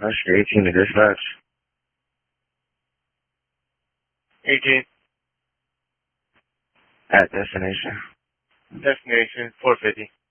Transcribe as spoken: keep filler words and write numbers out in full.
Oscar eighteen to dispatch. eighteen. At destination. Destination, four fifty.